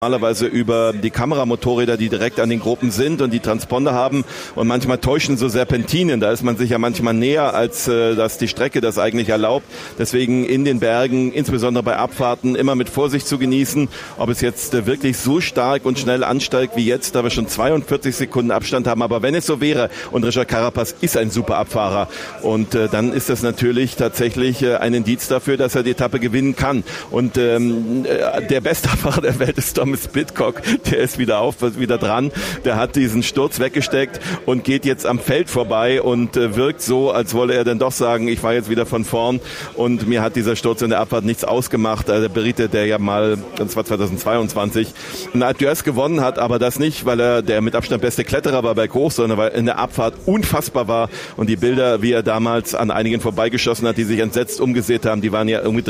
normalerweise über die Kameramotorräder, die direkt an den Gruppen sind und die Transponder haben, und manchmal täuschen so Serpentinen, da ist man sich ja manchmal näher, als dass die Strecke das eigentlich erlaubt. Deswegen in den Bergen, insbesondere bei Abfahrten, immer mit Vorsicht zu genießen, ob es jetzt wirklich so stark und schnell ansteigt wie jetzt, da wir schon 42 Sekunden Abstand haben. Aber wenn es so wäre, und Richard Carapaz ist ein super Abfahrer, und dann ist das natürlich tatsächlich ein Indiz dafür, dass er die Etappe gewinnen kann. Und der beste Abfahrer der Welt ist Thomas Pidcock, der ist wieder dran, der hat diesen Sturz weggesteckt und geht jetzt am Feld vorbei und wirkt so, als wolle er dann doch sagen, ich fahre jetzt wieder von vorn und mir hat dieser Sturz in der Abfahrt nichts ausgemacht. Der berichtet der ja mal, das war 2022, in Alpe d'Huez gewonnen hat, aber das nicht, weil er der mit Abstand beste Kletterer war berghoch, sondern weil in der Abfahrt unfassbar war, und die Bilder, wie er damals an einigen vorbeigeschossen hat, die sich entsetzt umgedreht haben, die waren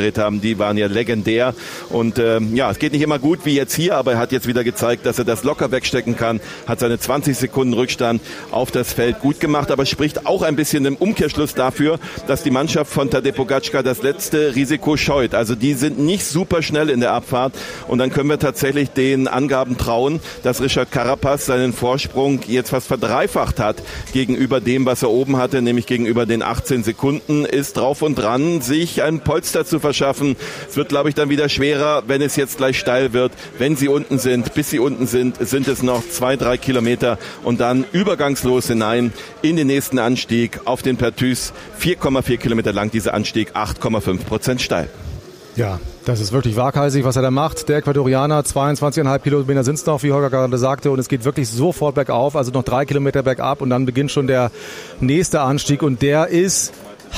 ja legendär. Und es geht nicht immer gut wie jetzt hier, aber er hat jetzt wieder gezeigt, dass er das locker wegstecken kann, hat seine 20 Sekunden Rückstand auf das Feld gut gemacht, aber spricht auch ein bisschen im Umkehrschluss dafür, dass die Mannschaft von Tadej Pogačar das letzte Risiko scheut. Also die sind nicht super schnell in der Abfahrt, und dann können wir tatsächlich den Angaben trauen, dass Richard Carapaz seinen Vorsprung jetzt fast verdreifacht hat gegenüber dem, was er oben hatte, nämlich gegenüber den 18 Sekunden, ist drauf und dran, sich ein Polster zu verschaffen. Es wird, glaube ich, dann wieder schwerer, wenn es jetzt gleich steil wird. Wenn sie unten sind, bis sie unten sind es noch 2-3 Kilometer und dann übergangslos hinein in den nächsten Anstieg auf den Perthus. 4,4 Kilometer lang dieser Anstieg, 8,5% steil. Ja, das ist wirklich waghalsig, was er da macht. Der Ecuadorianer, 22,5 Kilometer sind es noch, wie Holger gerade sagte, und es geht wirklich sofort bergauf, also noch 3 Kilometer bergab, und dann beginnt schon der nächste Anstieg, und der ist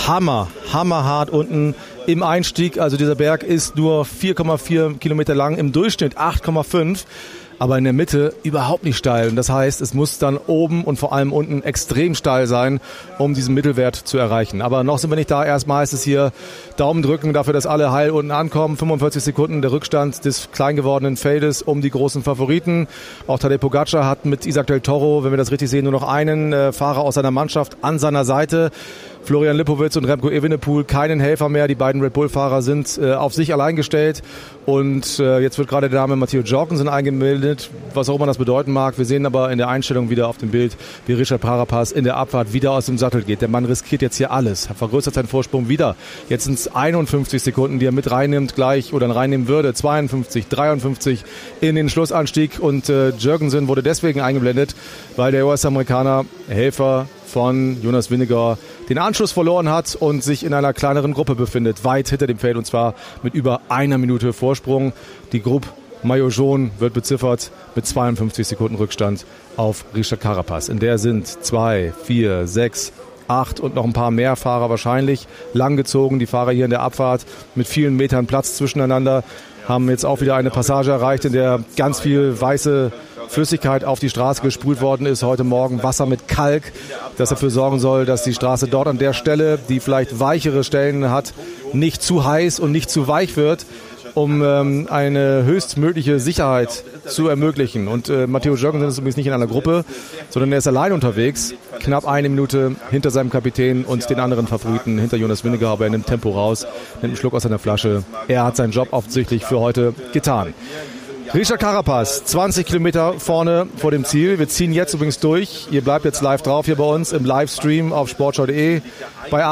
hammerhart unten im Einstieg. Also dieser Berg ist nur 4,4 Kilometer lang, im Durchschnitt 8,5. Aber in der Mitte überhaupt nicht steil. Und das heißt, es muss dann oben und vor allem unten extrem steil sein, um diesen Mittelwert zu erreichen. Aber noch sind wir nicht da. Erstmal ist es hier Daumen drücken dafür, dass alle heil unten ankommen. 45 Sekunden der Rückstand des klein gewordenen Feldes um die großen Favoriten. Auch Tadej Pogačar hat mit Isaac del Toro, wenn wir das richtig sehen, nur noch einen Fahrer aus seiner Mannschaft an seiner Seite. Florian Lipowitz und Remco Evenepoel, keinen Helfer mehr. Die beiden Red Bull-Fahrer sind auf sich allein gestellt. Und jetzt wird gerade der Name Matteo Jorgensen eingemeldet, was auch immer das bedeuten mag. Wir sehen aber in der Einstellung wieder auf dem Bild, wie Richard Carapaz in der Abfahrt wieder aus dem Sattel geht. Der Mann riskiert jetzt hier alles. Er vergrößert seinen Vorsprung wieder. Jetzt sind es 51 Sekunden, die er mit reinnimmt gleich oder reinnehmen würde. 52, 53 in den Schlussanstieg. Und Jorgensen wurde deswegen eingeblendet, weil der US-Amerikaner Helfer von Jonas Vingegaard den Anschluss verloren hat und sich in einer kleineren Gruppe befindet, weit hinter dem Feld, und zwar mit über 1 Minute Vorsprung. Die Gruppe Maillot Jaune wird beziffert mit 52 Sekunden Rückstand auf Richard Carapaz. In der sind 2, 4, 6, 8 und noch ein paar mehr Fahrer wahrscheinlich langgezogen. Die Fahrer hier in der Abfahrt mit vielen Metern Platz zwischeneinander haben jetzt auch wieder eine Passage erreicht, in der ganz viel weiße Flüssigkeit auf die Straße gespült worden ist. Heute Morgen Wasser mit Kalk, das dafür sorgen soll, dass die Straße dort an der Stelle, die vielleicht weichere Stellen hat, nicht zu heiß und nicht zu weich wird, um eine höchstmögliche Sicherheit zu ermöglichen. Und Matteo Jorgensen ist übrigens nicht in einer Gruppe, sondern er ist allein unterwegs, knapp 1 Minute hinter seinem Kapitän und den anderen Favoriten, hinter Jonas Vingegaard, aber er nimmt Tempo raus, nimmt einen Schluck aus seiner Flasche. Er hat seinen Job offensichtlich für heute getan. Richard Carapaz, 20 Kilometer vorne vor dem Ziel. Wir ziehen jetzt übrigens durch. Ihr bleibt jetzt live drauf hier bei uns im Livestream auf sportschau.de, bei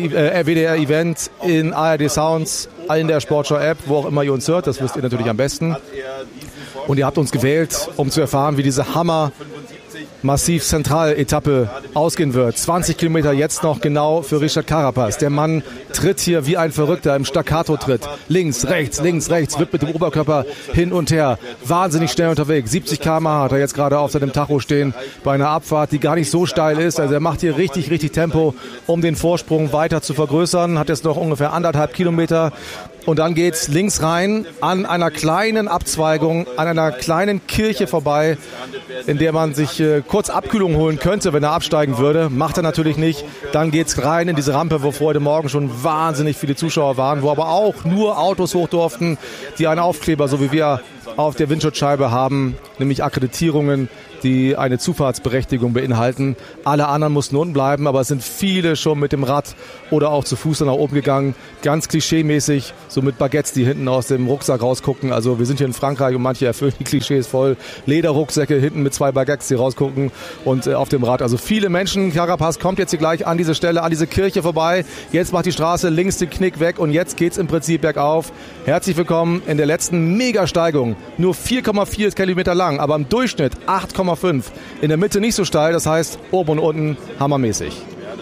WDR Event, in ARD Sounds, in der Sportschau-App, wo auch immer ihr uns hört. Das wisst ihr natürlich am besten. Und ihr habt uns gewählt, um zu erfahren, wie diese Massiv Zentral-Etappe ausgehen wird. 20 Kilometer jetzt noch genau für Richard Carapaz. Der Mann tritt hier wie ein Verrückter im Staccato-Tritt. Links, rechts, wird mit dem Oberkörper hin und her. Wahnsinnig schnell unterwegs. 70 km/h hat er jetzt gerade auf seinem Tacho stehen bei einer Abfahrt, die gar nicht so steil ist. Also er macht hier richtig Tempo, um den Vorsprung weiter zu vergrößern. Hat jetzt noch ungefähr 1,5 Kilometer. Und dann geht's links rein an einer kleinen Abzweigung, an einer kleinen Kirche vorbei, in der man sich kurz Abkühlung holen könnte, wenn er absteigen würde. Macht er natürlich nicht. Dann geht's rein in diese Rampe, wo heute Morgen schon wahnsinnig viele Zuschauer waren, wo aber auch nur Autos hoch durften, die einen Aufkleber, so wie wir auf der Windschutzscheibe haben, nämlich Akkreditierungen die eine Zufahrtsberechtigung beinhalten. Alle anderen mussten unten bleiben, aber es sind viele schon mit dem Rad oder auch zu Fuß nach oben gegangen. Ganz klischeemäßig, so mit Baguettes, die hinten aus dem Rucksack rausgucken. Also wir sind hier in Frankreich und manche erfüllen die Klischees voll. Lederrucksäcke hinten mit 2 Baguettes, die rausgucken und auf dem Rad. Also viele Menschen. Carapaz kommt jetzt hier gleich an diese Stelle, an diese Kirche vorbei. Jetzt macht die Straße links den Knick weg und jetzt geht's im Prinzip bergauf. Herzlich willkommen in der letzten Megasteigung. Nur 4,4 Kilometer lang, aber im Durchschnitt 8,5. In der Mitte nicht so steil, das heißt oben und unten hammermäßig.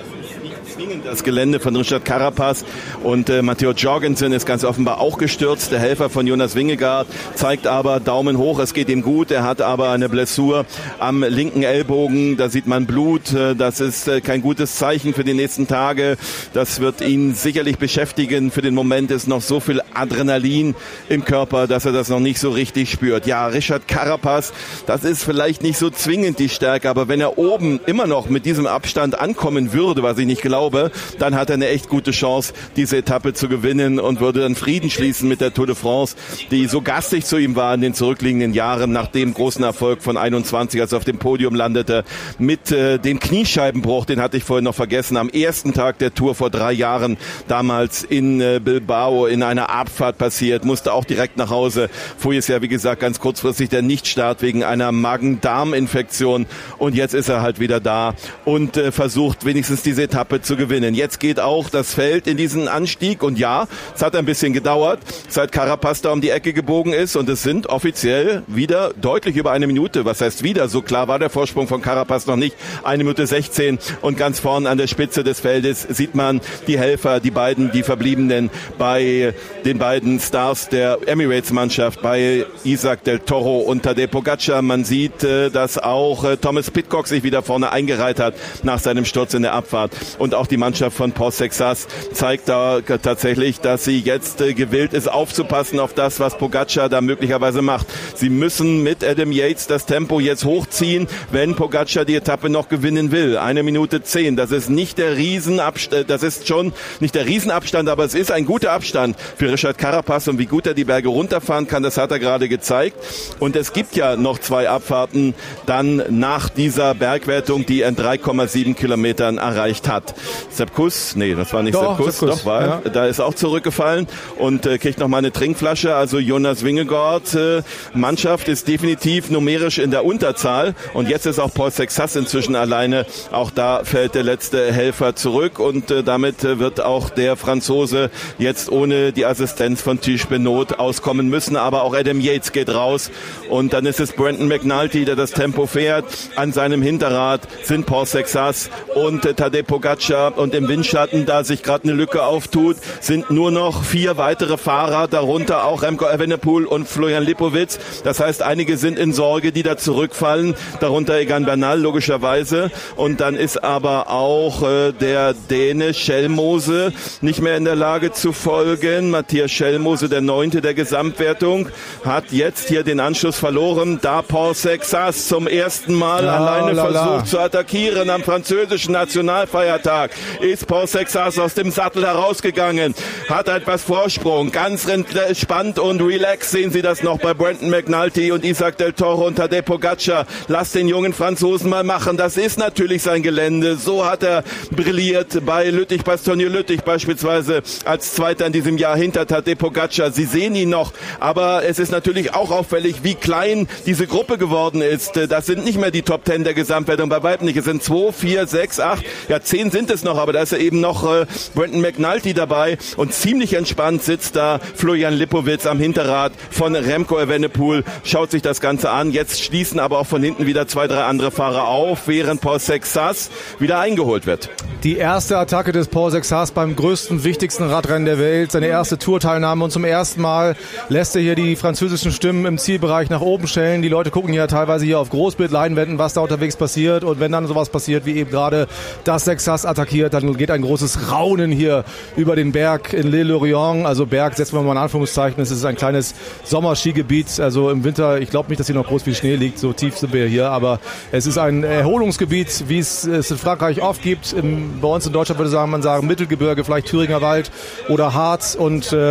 Das Gelände von Richard Carapaz und Matteo Jorgensen ist ganz offenbar auch gestürzt. Der Helfer von Jonas Vingegaard zeigt aber Daumen hoch, es geht ihm gut. Er hat aber eine Blessur am linken Ellbogen, da sieht man Blut. Das ist kein gutes Zeichen für die nächsten Tage. Das wird ihn sicherlich beschäftigen. Für den Moment ist noch so viel Adrenalin im Körper, dass er das noch nicht so richtig spürt. Ja, Richard Carapaz, das ist vielleicht nicht so zwingend die Stärke, aber wenn er oben immer noch mit diesem Abstand ankommen würde, was ich nicht glaube, dann hat er eine echt gute Chance, diese Etappe zu gewinnen und würde dann Frieden schließen mit der Tour de France, die so gastig zu ihm war in den zurückliegenden Jahren, nach dem großen Erfolg von 21, als er auf dem Podium landete, mit dem Kniescheibenbruch, den hatte ich vorhin noch vergessen, am ersten Tag der Tour vor 3 Jahren, damals in Bilbao in einer Abfahrt passiert, musste auch direkt nach Hause. Vorher ist ja, wie gesagt, ganz kurzfristig der Nichtstart wegen einer Magen-Darm-Infektion und jetzt ist er halt wieder da und versucht wenigstens diese Etappe zu gewinnen. Jetzt geht auch das Feld in diesen Anstieg und ja, es hat ein bisschen gedauert, seit Carapaz da um die Ecke gebogen ist und es sind offiziell wieder deutlich über 1 Minute. Was heißt wieder? So klar war der Vorsprung von Carapaz noch nicht. 1 Minute 16 und ganz vorn an der Spitze des Feldes sieht man die Helfer, die beiden, die Verbliebenen bei den beiden Stars der Emirates-Mannschaft, bei Isaac del Toro und Tadej Pogacar. Man sieht, dass auch Thomas Pidcock sich wieder vorne eingereiht hat nach seinem Sturz in der Abfahrt. Und auch die Mannschaft von Paul Sexas zeigt da tatsächlich, dass sie jetzt gewillt ist, aufzupassen auf das, was Pogacar da möglicherweise macht. Sie müssen mit Adam Yates das Tempo jetzt hochziehen, wenn Pogacar die Etappe noch gewinnen will. 1 Minute 10. Das ist nicht der Riesenabstand, das ist schon nicht der Riesenabstand, aber es ist ein guter Abstand für Richard Carapaz und wie gut er die Berge runterfahren kann, das hat er gerade gezeigt. Und es gibt ja noch 2 Abfahrten dann nach dieser Bergwertung, die er in 3,7 Kilometern erreicht hat. Sepp Kuss, nee, das war nicht Sepp Kuss, doch war, ja. Da ist auch zurückgefallen und kriegt noch mal eine Trinkflasche. Also Jonas Vingegaard, Mannschaft ist definitiv numerisch in der Unterzahl und jetzt ist auch Paul Sexas inzwischen alleine. Auch da fällt der letzte Helfer zurück und damit wird auch der Franzose jetzt ohne die Assistenz von Tish Benoit auskommen müssen. Aber auch Adam Yates geht raus und dann ist es Brendan McNulty, der das Tempo fährt. An seinem Hinterrad sind Paul Sexas und Tadej Pogacar und im Windschatten, da sich gerade eine Lücke auftut, sind nur noch 4 weitere Fahrer, darunter auch Remco Evenepoel und Florian Lipowitz. Das heißt, einige sind in Sorge, die da zurückfallen, darunter Egan Bernal logischerweise. Und dann ist aber auch der Däne Schellmose nicht mehr in der Lage zu folgen. Matthias Schellmose, der 9. der Gesamtwertung, hat jetzt hier den Anschluss verloren, da Paul Sexas zum ersten Mal alleine versucht zu attackieren am französischen Nationalfeiertag. Ist Paul Sexas aus dem Sattel herausgegangen, hat etwas Vorsprung, ganz entspannt und relaxed sehen Sie das noch bei Brendan McNulty und Isaac del Toro und Tadej Pogacar. Lass den jungen Franzosen mal machen, das ist natürlich sein Gelände. So hat er brilliert bei Lüttich-Bastogne-Lüttich beispielsweise als Zweiter in diesem Jahr hinter Tadej Pogacar. Sie sehen ihn noch, aber es ist natürlich auch auffällig, wie klein diese Gruppe geworden ist. Das sind nicht mehr die Top 10 der Gesamtwertung, bei weitem nicht. Es sind 2, 4, 6, 8, ja 10 sind es noch, aber da ist ja eben noch Brendan McNulty dabei und ziemlich entspannt sitzt da Florian Lipowitz am Hinterrad von Remco Evenepoel, schaut sich das Ganze an. Jetzt schließen aber auch von hinten wieder 2, 3 andere Fahrer auf, während Paul Sexas wieder eingeholt wird. Die erste Attacke des Paul Sexas beim größten, wichtigsten Radrennen der Welt, seine erste Tourteilnahme und zum ersten Mal lässt er hier die französischen Stimmen im Zielbereich nach oben stellen. Die Leute gucken ja teilweise hier auf Großbildleinwänden, was da unterwegs passiert und wenn dann sowas passiert wie eben gerade, dass Sexas attackiert, dann geht ein großes Raunen hier über den Berg in L'Île-Lorient, also Berg, setzen wir mal in Anführungszeichen, es ist ein kleines Sommerskigebiet, also im Winter, ich glaube nicht, dass hier noch groß viel Schnee liegt, so tief sind wir hier, aber es ist ein Erholungsgebiet, wie es in Frankreich oft gibt, bei uns in Deutschland würde man sagen Mittelgebirge, vielleicht Thüringer Wald oder Harz und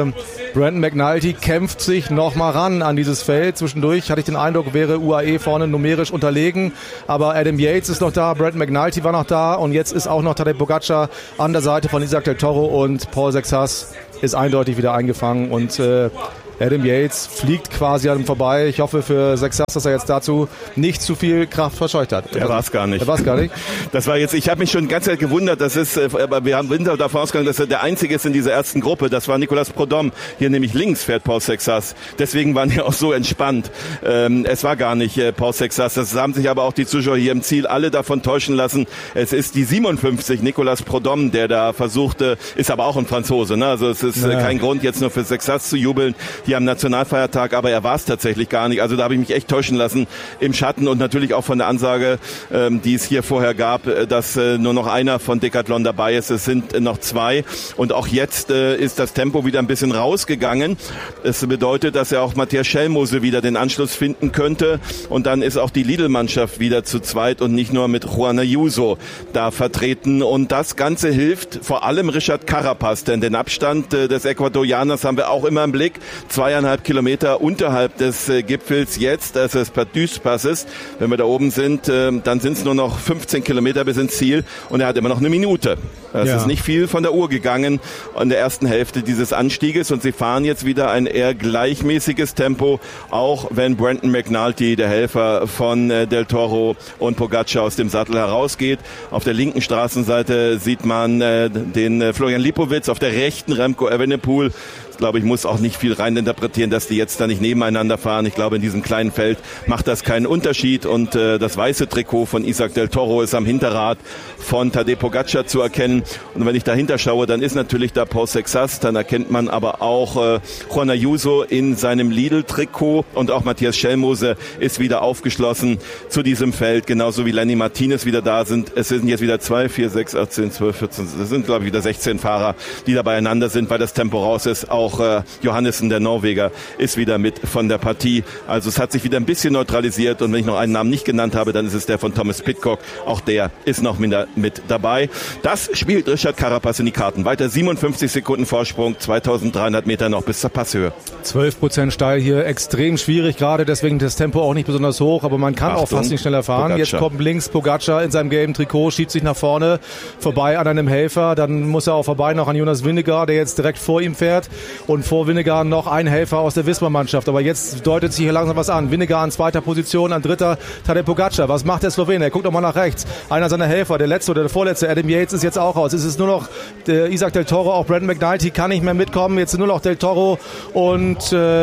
Brandon McNulty kämpft sich nochmal ran an dieses Feld. Zwischendurch hatte ich den Eindruck, wäre UAE vorne numerisch unterlegen. Aber Adam Yates ist noch da, Brandon McNulty war noch da und jetzt ist auch noch Tadej Pogačar an der Seite von Isaac Del Toro und Paul Sexas ist eindeutig wieder eingefangen und Adam Yates fliegt quasi an ihm vorbei. Ich hoffe für Sexas, dass er jetzt dazu nicht zu viel Kraft verscheucht hat. Er war es gar nicht. Das war jetzt, ich habe mich schon die ganze Zeit gewundert, aber wir haben davon ausgegangen, dass er der Einzige ist in dieser ersten Gruppe. Das war Nicolas Prudhomme. Hier nämlich links fährt Paul Sexas. Deswegen waren die auch so entspannt. Es war gar nicht Paul Sexas. Das haben sich aber auch die Zuschauer hier im Ziel alle davon täuschen lassen. Es ist die 57, Nicolas Prudhomme, der da versuchte, ist aber auch ein Franzose. Ne? Also es ist kein Grund, jetzt nur für Sexas zu jubeln. Hier am Nationalfeiertag, aber er war es tatsächlich gar nicht. Also da habe ich mich echt täuschen lassen im Schatten und natürlich auch von der Ansage, die es hier vorher gab, dass nur noch einer von Decathlon dabei ist. Es sind noch zwei und auch jetzt ist das Tempo wieder ein bisschen rausgegangen. Es bedeutet, dass er auch Matthias Schellmose wieder den Anschluss finden könnte und dann ist auch die Lidl-Mannschaft wieder zu zweit und nicht nur mit Juan Ayuso da vertreten und das Ganze hilft vor allem Richard Carapaz, denn den Abstand des Ecuadorianers haben wir auch immer im Blick. 2,5 Kilometer unterhalb des Gipfels jetzt, also des Perthus-Passes. Wenn wir da oben sind, dann sind es nur noch 15 Kilometer bis ins Ziel und er hat immer noch eine Minute. Das ist nicht viel von der Uhr gegangen in der ersten Hälfte dieses Anstieges und sie fahren jetzt wieder ein eher gleichmäßiges Tempo, auch wenn Brandon McNulty, der Helfer von Del Toro und Pogačar aus dem Sattel herausgeht. Auf der linken Straßenseite sieht man den Florian Lipowitz, auf der rechten Remco Evenepoel. Ich glaube, ich muss auch nicht viel reininterpretieren, dass die jetzt da nicht nebeneinander fahren. Ich glaube, in diesem kleinen Feld macht das keinen Unterschied. Und das weiße Trikot von Isaac Del Toro ist am Hinterrad von Tadej Pogačar zu erkennen. Und wenn ich dahinter schaue, dann ist natürlich da Paul Sexas. Dann erkennt man aber auch Juan Ayuso in seinem Lidl-Trikot. Und auch Matthias Schellmose ist wieder aufgeschlossen zu diesem Feld. Genauso wie Lenny Martinez wieder da sind. Es sind jetzt wieder 2, 4, 6, 18, 12, 14. Es sind, glaube ich, wieder 16 Fahrer, die da beieinander sind, weil das Tempo raus ist. Auch Johannessen, der Norweger, ist wieder mit von der Partie. Also es hat sich wieder ein bisschen neutralisiert und wenn ich noch einen Namen nicht genannt habe, dann ist es der von Thomas Pidcock. Auch der ist noch mit dabei. Das spielt Richard Carapaz in die Karten. Weiter 57 Sekunden Vorsprung, 2300 Meter noch bis zur Passhöhe. 12% steil hier, extrem schwierig gerade, deswegen das Tempo auch nicht besonders hoch, aber man kann auch fast nicht schneller fahren. Pogačar. Jetzt kommt links Pogačar in seinem gelben Trikot, schiebt sich nach vorne, vorbei an einem Helfer, dann muss er auch vorbei noch an Jonas Vingegaard, der jetzt direkt vor ihm fährt. Und vor Vingegaard noch ein Helfer aus der Visma-Mannschaft. Aber jetzt deutet sich hier langsam was an. Vingegaard an zweiter Position, an dritter Tadej Pogačar. Was macht der Slowene? Er guckt doch mal nach rechts. Einer seiner Helfer, der letzte oder der vorletzte, Adam Yates, ist jetzt auch raus. Es ist nur noch der Isaac Del Toro, auch Brandon McNulty kann nicht mehr mitkommen. Jetzt sind nur noch Del Toro und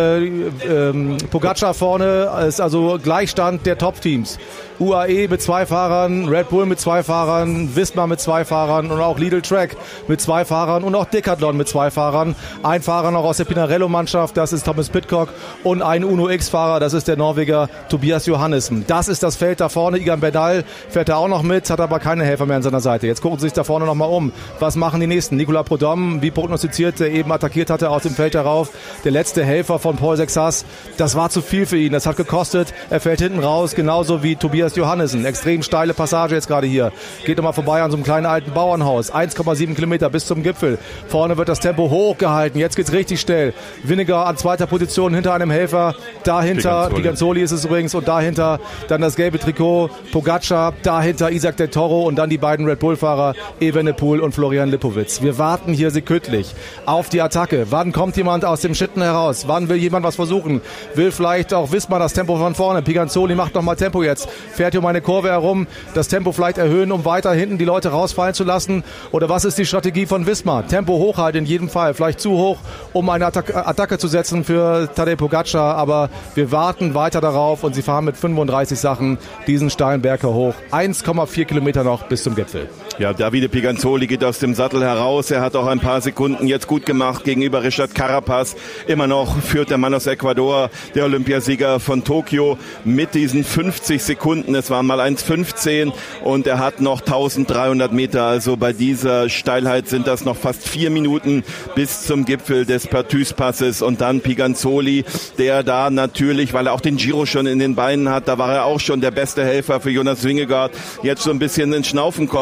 Pogačar vorne. Ist also Gleichstand der Top-Teams. UAE mit 2 Fahrern, Red Bull mit 2 Fahrern, Visma mit 2 Fahrern und auch Lidl Trek mit 2 Fahrern und auch Decathlon mit 2 Fahrern. Ein Fahrer noch aus der Pinarello-Mannschaft, das ist Thomas Pidcock und ein Uno-X-Fahrer, das ist der Norweger Tobias Johannessen. Das ist das Feld da vorne. Egan Bernal fährt da auch noch mit, hat aber keine Helfer mehr an seiner Seite. Jetzt gucken Sie sich da vorne nochmal um. Was machen die Nächsten? Nicolas Prudhomme, wie prognostiziert, der eben attackiert hatte aus dem Feld darauf. Der letzte Helfer von Paul Sexas, das war zu viel für ihn. Das hat gekostet. Er fällt hinten raus, genauso wie Tobias Johannessen. Extrem steile Passage jetzt gerade hier. Geht nochmal vorbei an so einem kleinen alten Bauernhaus. 1,7 Kilometer bis zum Gipfel. Vorne wird das Tempo hochgehalten. Jetzt geht's richtig schnell. Vingegaard an zweiter Position hinter einem Helfer. Dahinter, Piganzoli ist es übrigens. Und dahinter dann das gelbe Trikot. Pogačar. Dahinter Isaac Del Toro. Und dann die beiden Red Bull-Fahrer Evenepoel und Florian Lipowitz. Wir warten hier sekündlich auf die Attacke. Wann kommt jemand aus dem Schitten heraus? Wann will jemand was versuchen? Will vielleicht auch Visma das Tempo von vorne? Piganzoli macht nochmal Tempo jetzt. Fährt hier um eine Kurve herum, das Tempo vielleicht erhöhen, um weiter hinten die Leute rausfallen zu lassen? Oder was ist die Strategie von Visma? Tempo hochhalten in jedem Fall, vielleicht zu hoch, um eine Attacke zu setzen für Tadej Pogačar, aber wir warten weiter darauf und sie fahren mit 35 Sachen diesen steilen Berg hoch. 1,4 Kilometer noch bis zum Gipfel. Ja, Davide Piganzoli geht aus dem Sattel heraus. Er hat auch ein paar Sekunden jetzt gut gemacht gegenüber Richard Carapaz. Immer noch führt der Mann aus Ecuador, der Olympiasieger von Tokio, mit diesen 50 Sekunden. Es waren mal 1,15 und er hat noch 1300 Meter. Also bei dieser Steilheit sind das noch fast 4 Minuten bis zum Gipfel des Perthus-Passes. Und dann Piganzoli, der da natürlich, weil er auch den Giro schon in den Beinen hat, da war er auch schon der beste Helfer für Jonas Vingegaard, jetzt so ein bisschen ins Schnaufen kommt, denn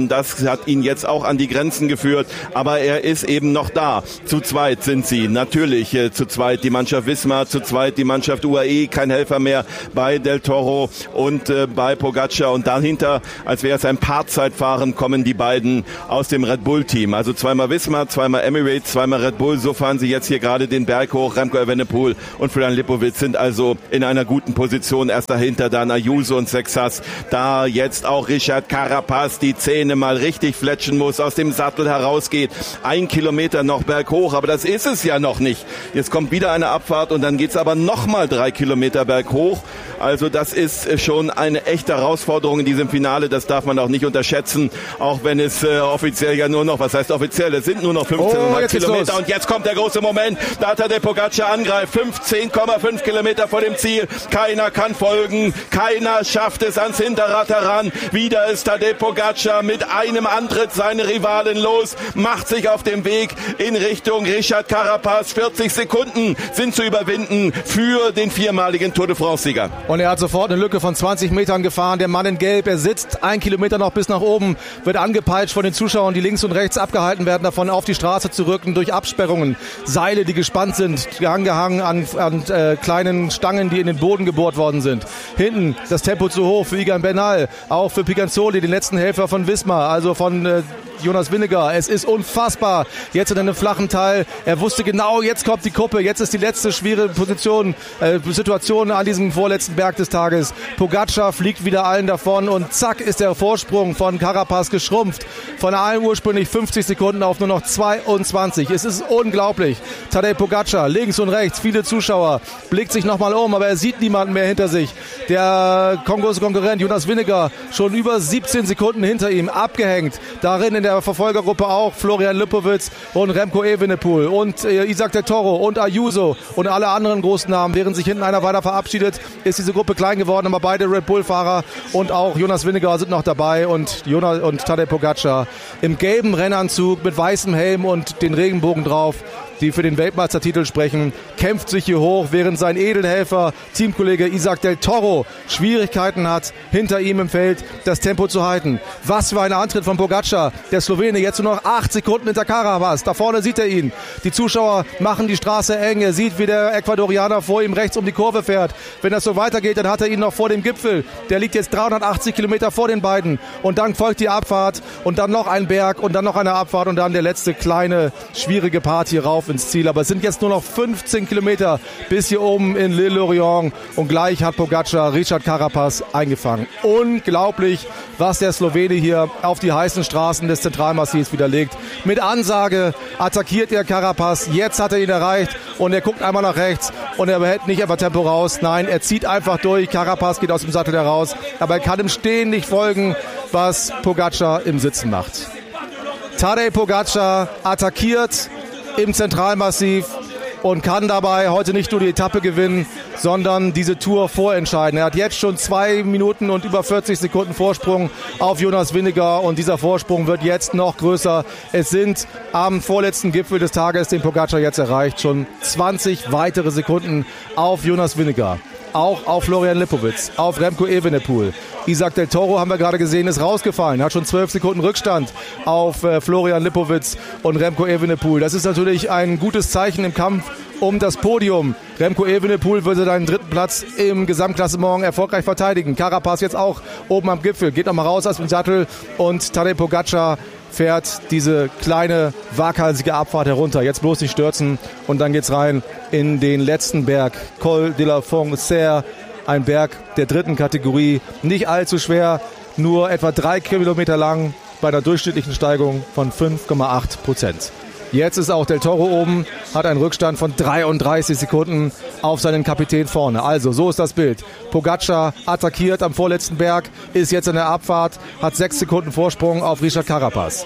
und das hat ihn jetzt auch an die Grenzen geführt, aber er ist eben noch da. Zu zweit sind sie, natürlich zu zweit die Mannschaft Visma, zu zweit die Mannschaft UAE, kein Helfer mehr bei Del Toro und bei Pogacar und dahinter, als wäre es ein Paarzeitfahren, kommen die beiden aus dem Red Bull-Team. Also zweimal Visma, zweimal Emirates, zweimal Red Bull, so fahren sie jetzt hier gerade den Berg hoch. Remco Evenepoel und Florian Lipowitz sind also in einer guten Position. Erst dahinter dann Ayuso und Sexas. Da jetzt auch Richard Carapaz die Zähne mal richtig fletschen muss, aus dem Sattel herausgeht. 1 Kilometer noch berghoch, aber das ist es ja noch nicht. Jetzt kommt wieder eine Abfahrt und dann geht's aber nochmal 3 Kilometer berghoch. Also das ist schon eine echte Herausforderung in diesem Finale. Das darf man auch nicht unterschätzen, auch wenn es offiziell ja nur noch, was heißt offiziell, es sind nur noch 15,5 Kilometer. Und jetzt kommt der große Moment. Da hat Tadej Pogacar angreift. 15,5 Kilometer vor dem Ziel. Keiner kann folgen. Keiner schafft es ans Hinterrad heran. Wieder ist Tadej Pogacar mit einem Antritt seine Rivalen los, macht sich auf dem Weg in Richtung Richard Carapaz. 40 Sekunden sind zu überwinden für den viermaligen Tour de France-Sieger. Und er hat sofort eine Lücke von 20 Metern gefahren. Der Mann in Gelb, er sitzt 1 Kilometer noch bis nach oben, wird angepeitscht von den Zuschauern, die links und rechts abgehalten werden, davon auf die Straße zu rücken durch Absperrungen. Seile, die gespannt sind, angehangen an kleinen Stangen, die in den Boden gebohrt worden sind. Hinten das Tempo zu hoch für Egan Bernal, auch für Piganzoli, den letzten Helfer von Visma, also von Jonas Vingegaard. Es ist unfassbar. Jetzt in einem flachen Teil. Er wusste genau, jetzt kommt die Kuppe. Jetzt ist die letzte schwierige Situation an diesem vorletzten Berg des Tages. Pogacar fliegt wieder allen davon und zack ist der Vorsprung von Carapaz geschrumpft. Von allen ursprünglich 50 Sekunden auf nur noch 22. Es ist unglaublich. Tadej Pogacar, links und rechts, viele Zuschauer, blickt sich nochmal um, aber er sieht niemanden mehr hinter sich. Der kongolesische Konkurrent Jonas Vingegaard schon über 17 Sekunden hinter ihm, abgehängt. Darin in der Verfolgergruppe auch Florian Lipowitz und Remco Evenepoel und Isaac Del Toro und Ayuso und alle anderen großen Namen. Während sich hinten einer weiter verabschiedet, ist diese Gruppe klein geworden, aber beide Red Bull-Fahrer und auch Jonas Vingegaard sind noch dabei und Tadej Pogacar im gelben Rennanzug mit weißem Helm und den Regenbogen drauf, die für den Weltmeistertitel sprechen, kämpft sich hier hoch, während sein Edelhelfer, Teamkollege Isaac Del Toro, Schwierigkeiten hat, hinter ihm im Feld das Tempo zu halten. Was für ein Antritt von Pogacar, der Slowene, jetzt nur noch 8 Sekunden hinter Carapaz. Da vorne sieht er ihn. Die Zuschauer machen die Straße eng. Er sieht, wie der Ecuadorianer vor ihm rechts um die Kurve fährt. Wenn das so weitergeht, dann hat er ihn noch vor dem Gipfel. Der liegt jetzt 380 Kilometer vor den beiden. Und dann folgt die Abfahrt und dann noch ein Berg und dann noch eine Abfahrt und dann der letzte kleine, schwierige Part hier rauf ins Ziel. Aber es sind jetzt nur noch 15 Kilometer bis hier oben in L'Île-Lorient und gleich hat Pogacar Richard Carapaz eingefangen. Unglaublich, was der Slowene hier auf die heißen Straßen des Zentralmassivs widerlegt. Mit Ansage attackiert er Carapaz. Jetzt hat er ihn erreicht und er guckt einmal nach rechts und er behält nicht einfach Tempo raus. Nein, er zieht einfach durch. Carapaz geht aus dem Sattel heraus, aber er kann im Stehen nicht folgen, was Pogacar im Sitzen macht. Tadej Pogacar attackiert im Zentralmassiv und kann dabei heute nicht nur die Etappe gewinnen, sondern diese Tour vorentscheiden. Er hat jetzt schon 2 Minuten und über 40 Sekunden Vorsprung auf Jonas Vingegaard und dieser Vorsprung wird jetzt noch größer. Es sind am vorletzten Gipfel des Tages, den Pogacar jetzt erreicht, schon 20 weitere Sekunden auf Jonas Vingegaard. Auch auf Florian Lipowitz, auf Remco Evenepoel. Isaac Del Toro, haben wir gerade gesehen, ist rausgefallen. Er hat schon 12 Sekunden Rückstand auf Florian Lipowitz und Remco Evenepoel. Das ist natürlich ein gutes Zeichen im Kampf um das Podium. Remco Evenepoel würde seinen 3. Platz im Gesamtklassement erfolgreich verteidigen. Carapaz jetzt auch oben am Gipfel, geht nochmal raus aus dem Sattel und Tadej Pogacar fährt diese kleine, waghalsige Abfahrt herunter. Jetzt bloß nicht stürzen und dann geht's rein in den letzten Berg. Col de la Fontaine, ein Berg der 3. Kategorie. Nicht allzu schwer, nur etwa 3 Kilometer lang bei einer durchschnittlichen Steigung von 5,8%. Jetzt ist auch Del Toro oben, hat einen Rückstand von 33 Sekunden auf seinen Kapitän vorne. Also, so ist das Bild. Pogacar attackiert am vorletzten Berg, ist jetzt in der Abfahrt, hat 6 Sekunden Vorsprung auf Richard Carapaz.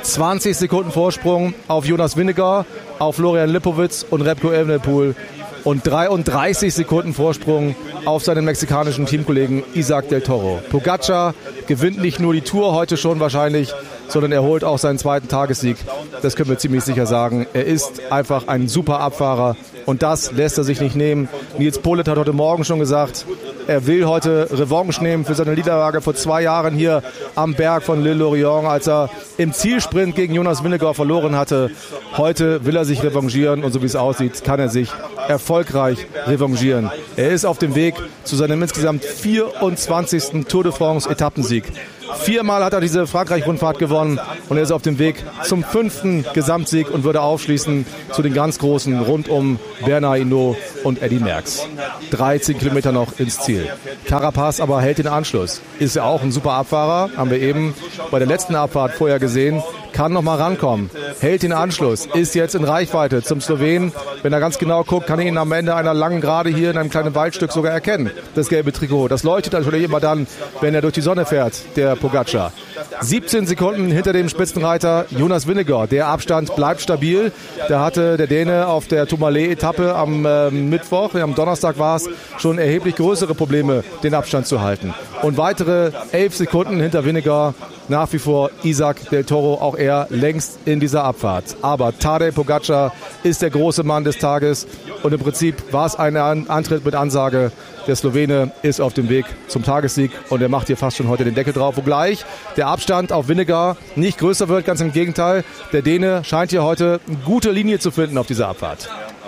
20 Sekunden Vorsprung auf Jonas Vingegaard, auf Florian Lipowitz und Remco Evenepoel und 33 Sekunden Vorsprung auf seinen mexikanischen Teamkollegen Isaac Del Toro. Pogacar gewinnt nicht nur die Tour heute schon wahrscheinlich, sondern er holt auch seinen 2. Tagessieg. Das können wir ziemlich sicher sagen. Er ist einfach ein super Abfahrer und das lässt er sich nicht nehmen. Nils Politt hat heute Morgen schon gesagt, Er will heute Revanche nehmen für seine Niederlage vor 2 Jahren hier am Berg von Le Lorient, als er im Zielsprint gegen Jonas Vingegaard verloren hatte. Heute will er sich revanchieren und so wie es aussieht, kann er sich erfolgreich revanchieren. Er ist auf dem Weg zu seinem insgesamt 24. Tour de France Etappensieg. 4-mal hat er diese Frankreich-Rundfahrt gewonnen und er ist auf dem Weg zum 5. Gesamtsieg und würde aufschließen zu den ganz Großen rund um Bernard Hinault und Eddy Merckx. 13 Kilometer noch ins Ziel. Carapaz aber hält den Anschluss. Ist ja auch ein super Abfahrer, haben wir eben bei der letzten Abfahrt vorher gesehen. Kann noch mal rankommen, hält den Anschluss, ist jetzt in Reichweite zum Slowenen. Wenn er ganz genau guckt, kann er ihn am Ende einer langen Gerade hier in einem kleinen Waldstück sogar erkennen. Das gelbe Trikot, das leuchtet natürlich immer dann, wenn er durch die Sonne fährt, der Pogačar. 17 Sekunden hinter dem Spitzenreiter Jonas Vingegaard. Der Abstand bleibt stabil. Da hatte der Däne auf der Tourmalet-Etappe am Mittwoch, am Donnerstag war es, schon erheblich größere Probleme, den Abstand zu halten. Und weitere 11 Sekunden hinter Vingegaard. Nach wie vor Isaac del Toro, auch er längst in dieser Abfahrt. Aber Tadej Pogačar ist der große Mann des Tages und im Prinzip war es ein Antritt mit Ansage. Der Slowene ist auf dem Weg zum Tagessieg und er macht hier fast schon heute den Deckel drauf. Wogleich der Abstand auf Vingegaard nicht größer wird, ganz im Gegenteil. Der Däne scheint hier heute eine gute Linie zu finden auf dieser Abfahrt.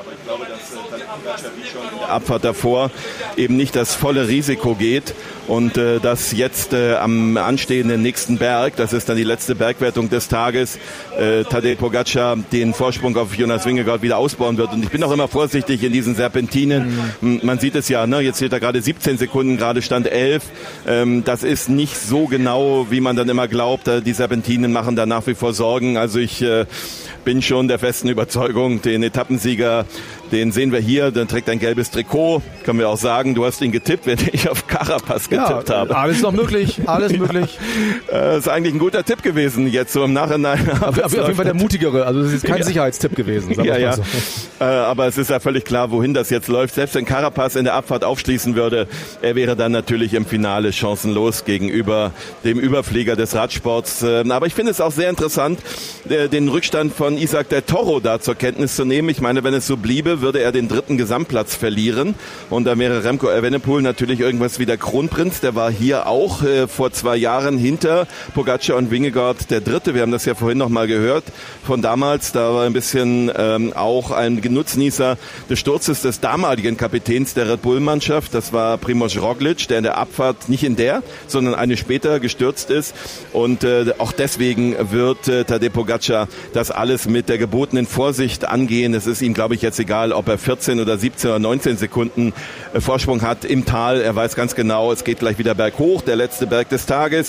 Abfahrt davor eben nicht das volle Risiko geht und dass jetzt am anstehenden nächsten Berg, das ist dann die letzte Bergwertung des Tages, Tadej Pogačar den Vorsprung auf Jonas Vingegaard wieder ausbauen wird. Und ich bin auch immer vorsichtig in diesen Serpentinen. Man sieht es ja, ne? Jetzt steht da gerade 17 Sekunden, gerade Stand 11. Das ist nicht so genau, wie man dann immer glaubt. Die Serpentinen machen da nach wie vor Sorgen. Also ich bin schon der festen Überzeugung, den Etappensieger, den sehen wir hier, der trägt ein gelbes Trikot. Können wir auch sagen, du hast ihn getippt, wenn ich auf Carapaz getippt habe. Alles noch möglich, alles möglich. Ist eigentlich ein guter Tipp gewesen, jetzt so im Nachhinein. Auf jeden Fall der mutigere, also das ist kein Sicherheitstipp gewesen. Ja. So. Aber es ist ja völlig klar, wohin das jetzt läuft. Selbst wenn Carapaz in der Abfahrt aufschließen würde, er wäre dann natürlich im Finale chancenlos gegenüber dem Überflieger des Radsports. Aber ich finde es auch sehr interessant, den Rückstand von Isaac del Toro da zur Kenntnis zu nehmen. Ich meine, wenn es so bliebe, würde er den 3. Gesamtplatz verlieren. Und da wäre Remco Evenepoel natürlich irgendwas wie der Kronprinz. Der war hier auch vor 2 Jahren hinter Pogačar und Vingegaard der 3. Wir haben das ja vorhin noch mal gehört von damals. Da war ein bisschen auch ein Genutznießer des Sturzes des damaligen Kapitäns der Red Bull-Mannschaft. Das war Primož Roglič, der in der Abfahrt nicht in der, sondern eine später gestürzt ist. Und auch deswegen wird Tadej Pogačar das alles mit der gebotenen Vorsicht angehen. Es ist ihm, glaube ich, jetzt egal, ob er 14 oder 17 oder 19 Sekunden Vorsprung hat im Tal. Er weiß ganz genau, es geht gleich wieder berghoch. Der letzte Berg des Tages,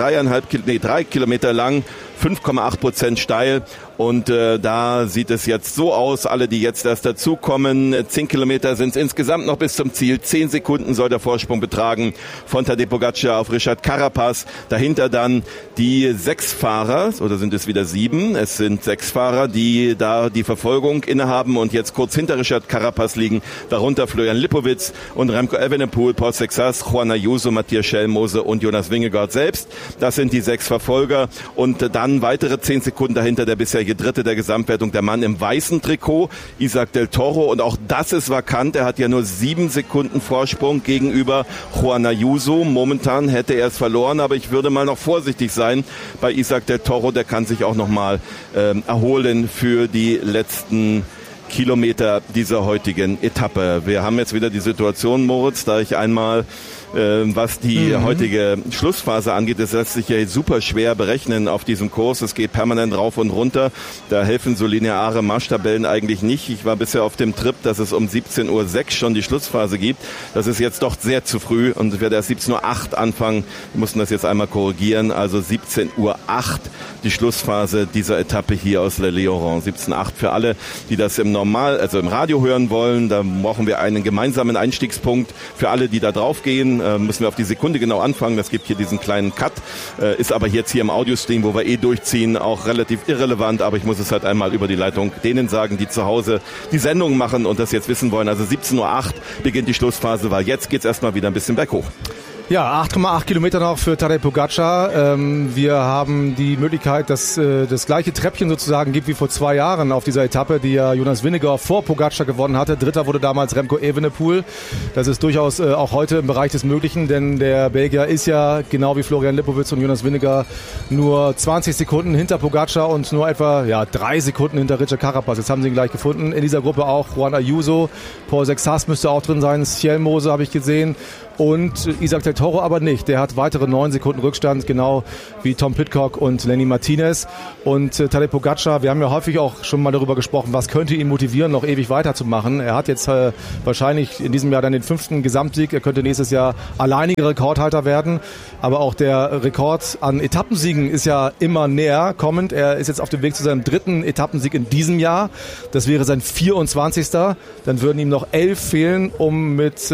3 Kilometer lang, 5,8% steil. Und da sieht es jetzt so aus, alle, die jetzt erst dazukommen, 10 Kilometer sind es insgesamt noch bis zum Ziel. 10 Sekunden soll der Vorsprung betragen von Tadej Pogačar auf Richard Carapaz. Dahinter dann die 6 Fahrer, oder sind es wieder 7? Es sind 6 Fahrer, die da die Verfolgung innehaben und jetzt kurz hinter Richard Carapaz liegen. Darunter Florian Lipowitz und Remco Evenepoel, Paul Sexas, Juan Ayuso, Matthias Schellmose und Jonas Vingegaard selbst. Das sind die 6 Verfolger. Und dann weitere 10 Sekunden dahinter der bisherige Dritte der Gesamtwertung, der Mann im weißen Trikot, Isaac del Toro. Und auch das ist vakant. Er hat ja nur 7 Sekunden Vorsprung gegenüber Juan Ayuso. Momentan hätte er es verloren, aber ich würde mal noch vorsichtig sein bei Isaac del Toro. Der kann sich auch noch mal erholen für die letzten Kilometer dieser heutigen Etappe. Wir haben jetzt wieder die Situation, Moritz, da ich einmal was die heutige Schlussphase angeht, das lässt sich ja super schwer berechnen auf diesem Kurs. Es geht permanent rauf und runter. Da helfen so lineare Marschtabellen eigentlich nicht. Ich war bisher auf dem Trip, dass es um 17:06 Uhr schon die Schlussphase gibt. Das ist jetzt doch sehr zu früh und es wird erst 17:08 Uhr anfangen. Wir mussten das jetzt einmal korrigieren. Also 17:08 Uhr die Schlussphase dieser Etappe hier aus Le Lioran. 17:08 Uhr für alle, die das im Radio hören wollen. Da brauchen wir einen gemeinsamen Einstiegspunkt für alle, die da drauf gehen. Müssen wir auf die Sekunde genau anfangen. Das gibt hier diesen kleinen Cut. Ist aber jetzt hier im Audiostream, wo wir durchziehen, auch relativ irrelevant. Aber ich muss es halt einmal über die Leitung denen sagen, die zu Hause die Sendung machen und das jetzt wissen wollen. Also 17:08 Uhr beginnt die Schlussphase, weil jetzt geht's erstmal wieder ein bisschen berghoch. Ja, 8,8 Kilometer noch für Tadej Pogačar. Wir haben die Möglichkeit, dass das gleiche Treppchen sozusagen gibt wie vor 2 Jahren auf dieser Etappe, die ja Jonas Vingegaard vor Pogačar gewonnen hatte. Dritter wurde damals Remco Evenepoel. Das ist durchaus auch heute im Bereich des Möglichen, denn der Belgier ist ja genau wie Florian Lipowitz und Jonas Vingegaard nur 20 Sekunden hinter Pogačar und nur etwa 3 Sekunden hinter Richard Carapaz. Jetzt haben sie ihn gleich gefunden. In dieser Gruppe auch Juan Ayuso, Paul Sexas müsste auch drin sein, Sjelmose habe ich gesehen. Und Isaac Del Toro aber nicht. Der hat weitere 9 Sekunden Rückstand, genau wie Tom Pidcock und Lenny Martinez. Und Tadej Pogačar, wir haben ja häufig auch schon mal darüber gesprochen, was könnte ihn motivieren, noch ewig weiterzumachen. Er hat jetzt wahrscheinlich in diesem Jahr dann den 5. Gesamtsieg. Er könnte nächstes Jahr alleiniger Rekordhalter werden. Aber auch der Rekord an Etappensiegen ist ja immer näher kommend. Er ist jetzt auf dem Weg zu seinem 3. Etappensieg in diesem Jahr. Das wäre sein 24. Dann würden ihm noch 11 fehlen, um mit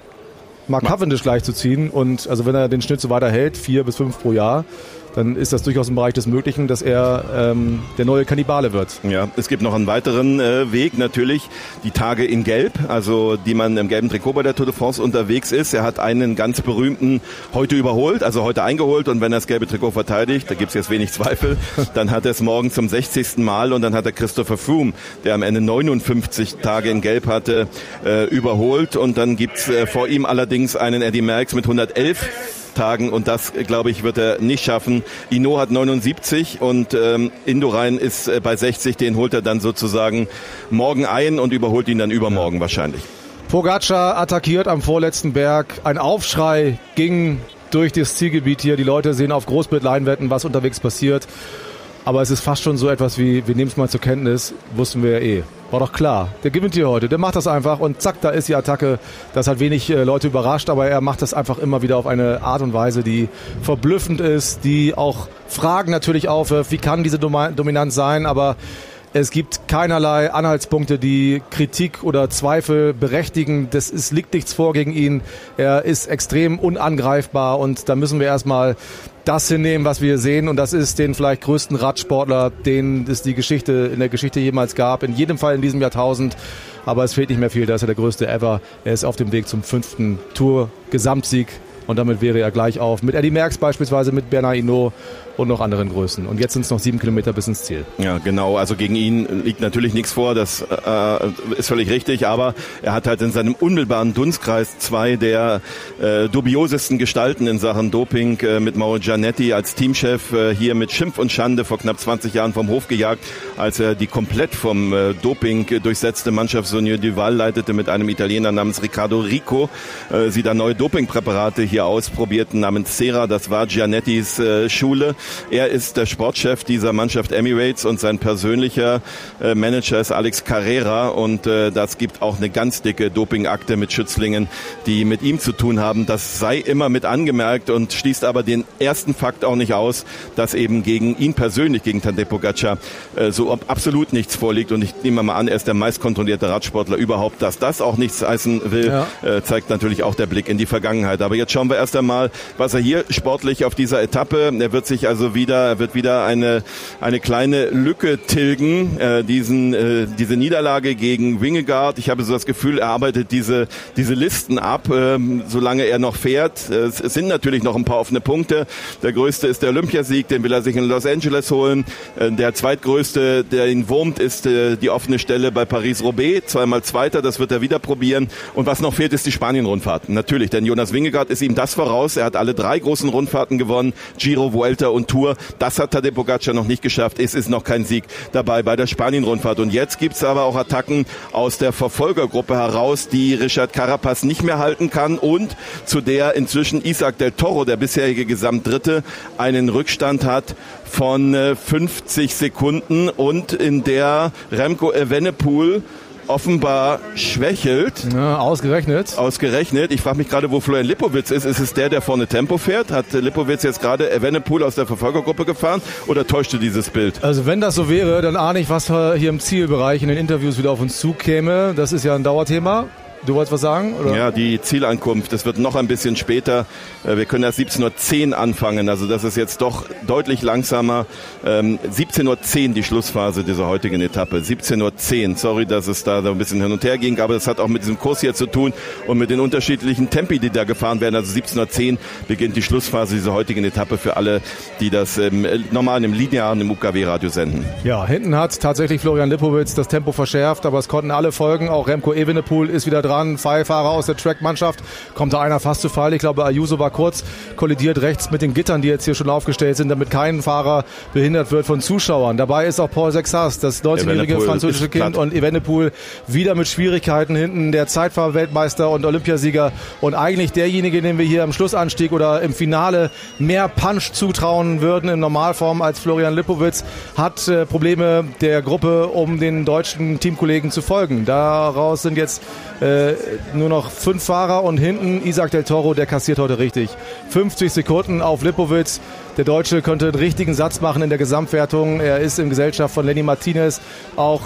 Mark Cavendish gleichzuziehen. Und also wenn er den Schnitt so weiter hält, 4 bis 5 pro Jahr, dann ist das durchaus im Bereich des Möglichen, dass er der neue Kannibale wird. Ja, es gibt noch einen weiteren Weg natürlich, die Tage in Gelb, also die man im gelben Trikot bei der Tour de France unterwegs ist. Er hat einen ganz berühmten heute überholt, also heute eingeholt, und wenn er das gelbe Trikot verteidigt, da gibt es jetzt wenig Zweifel, dann hat er es morgen zum 60. Mal und dann hat er Christopher Froome, der am Ende 59 Tage in Gelb hatte, überholt, und dann gibt's vor ihm allerdings einen Eddy Merckx mit 111 Tagen, und das, glaube ich, wird er nicht schaffen. Hinault hat 79 und Indurain ist bei 60, den holt er dann sozusagen morgen ein und überholt ihn dann übermorgen wahrscheinlich. Pogačar attackiert am vorletzten Berg. Ein Aufschrei ging durch das Zielgebiet hier. Die Leute sehen auf Großbildleinwänden, was unterwegs passiert. Aber es ist fast schon so etwas wie, wir nehmen es mal zur Kenntnis, wussten wir ja eh. War doch klar, der gewinnt hier heute, der macht das einfach und zack, da ist die Attacke. Das hat wenig Leute überrascht, aber er macht das einfach immer wieder auf eine Art und Weise, die verblüffend ist, die auch Fragen natürlich aufwirft, wie kann diese Dominanz sein, aber es gibt keinerlei Anhaltspunkte, die Kritik oder Zweifel berechtigen. Liegt nichts vor gegen ihn. Er ist extrem unangreifbar und da müssen wir erstmal das hinnehmen, was wir sehen, und das ist den vielleicht größten Radsportler, den es in der Geschichte jemals gab. In jedem Fall in diesem Jahrtausend. Aber es fehlt nicht mehr viel. Da ist er der größte ever. Er ist auf dem Weg zum 5. Tour-Gesamtsieg. Und damit wäre er gleich auf mit Eddy Merckx beispielsweise, mit Bernard Hinault und noch anderen Größen. Und jetzt sind es noch 7 Kilometer bis ins Ziel. Ja, genau. Also gegen ihn liegt natürlich nichts vor. Das ist völlig richtig. Aber er hat halt in seinem unmittelbaren Dunstkreis 2 der dubiosesten Gestalten in Sachen Doping, mit Mauro Gianetti als Teamchef hier mit Schimpf und Schande vor knapp 20 Jahren vom Hof gejagt, als er die komplett vom Doping durchsetzte Mannschaft Sonia Duval leitete mit einem Italiener namens Riccardo Rico. Sie da neue Dopingpräparate hier ausprobierten namens Cera. Das war Gianettis Schule. Er ist der Sportchef dieser Mannschaft Emirates und sein persönlicher Manager ist Alex Carrera, und das gibt auch eine ganz dicke Dopingakte mit Schützlingen, die mit ihm zu tun haben. Das sei immer mit angemerkt und schließt aber den ersten Fakt auch nicht aus, dass eben gegen ihn persönlich, gegen Tadej Pogačar, so absolut nichts vorliegt. Und ich nehme mal an, er ist der meistkontrollierte Radsportler überhaupt. Dass das auch nichts heißen will, zeigt natürlich auch der Blick in die Vergangenheit. Aber jetzt schauen wir erst einmal, was er hier sportlich auf dieser Etappe, er wird wieder eine kleine Lücke tilgen, diese Niederlage gegen Vingegaard. Ich habe so das Gefühl, er arbeitet diese Listen ab, solange er noch fährt. Es sind natürlich noch ein paar offene Punkte. Der größte ist der Olympiasieg, den will er sich in Los Angeles holen. Der zweitgrößte, der ihn wurmt, ist die offene Stelle bei Paris-Roubaix. 2-mal Zweiter, das wird er wieder probieren. Und was noch fehlt, ist die Spanien-Rundfahrt. Natürlich, denn Jonas Vingegaard ist ihm das voraus. Er hat alle 3 großen Rundfahrten gewonnen, Giro, Vuelta und Tour. Das hat Tadej Pogačar noch nicht geschafft. Es ist noch kein Sieg dabei bei der Spanien-Rundfahrt. Und jetzt gibt's aber auch Attacken aus der Verfolgergruppe heraus, die Richard Carapaz nicht mehr halten kann und zu der inzwischen Isaac Del Toro, der bisherige Gesamtdritte, einen Rückstand hat von 50 Sekunden und in der Remco Evenepoel offenbar schwächelt. Ja, ausgerechnet. Ich frage mich gerade, wo Florian Lipowitz ist. Ist es der vorne Tempo fährt? Hat Lipowitz jetzt gerade Evenepoel aus der Verfolgergruppe gefahren oder täuschte dieses Bild? Also wenn das so wäre, dann ahne ich, was hier im Zielbereich in den Interviews wieder auf uns zukäme. Das ist ja ein Dauerthema. Du wolltest was sagen? Oder? Ja, die Zielankunft, das wird noch ein bisschen später. Wir können erst 17.10 Uhr anfangen, also das ist jetzt doch deutlich langsamer. 17.10 Uhr die Schlussphase dieser heutigen Etappe. 17.10 Uhr, sorry, dass es da so ein bisschen hin und her ging, aber das hat auch mit diesem Kurs hier zu tun und mit den unterschiedlichen Tempi, die da gefahren werden. Also 17.10 Uhr beginnt die Schlussphase dieser heutigen Etappe für alle, die das normal im linearen, im UKW-Radio senden. Ja, hinten hat tatsächlich Florian Lipowitz das Tempo verschärft, aber es konnten alle folgen. Auch Remco Evenepoel ist wieder dran. Fahrer aus der Track-Mannschaft. Kommt da einer fast zu Fall. Ich glaube, Ayuso war kurz kollidiert rechts mit den Gittern, die jetzt hier schon aufgestellt sind, damit kein Fahrer behindert wird von Zuschauern. Dabei ist auch Paul Sexas, das 19-jährige französische Kind, und Evenepoel wieder mit Schwierigkeiten hinten. Der Zeitfahr-Weltmeister und Olympiasieger und eigentlich derjenige, den wir hier im Schlussanstieg oder im Finale mehr Punch zutrauen würden in Normalform als Florian Lipowitz, hat Probleme der Gruppe, um den deutschen Teamkollegen zu folgen. Daraus sind jetzt nur noch 5 Fahrer und hinten Isaac Del Toro, der kassiert heute richtig. 50 Sekunden auf Lipowitz. Der Deutsche könnte einen richtigen Satz machen in der Gesamtwertung. Er ist in Gesellschaft von Lenny Martinez, auch